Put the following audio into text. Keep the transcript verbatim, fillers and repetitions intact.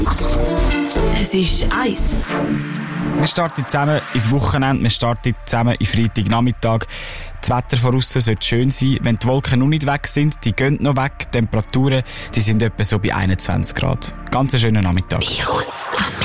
Es ist eins. Wir starten zusammen ins Wochenende, wir starten zusammen in Freitagnachmittag. Das Wetter von aussen sollte schön sein. Wenn die Wolken noch nicht weg sind, die gehen noch weg. Die Temperaturen, die sind etwa so bei einundzwanzig Grad. Ganz einen schönen Nachmittag. Virus.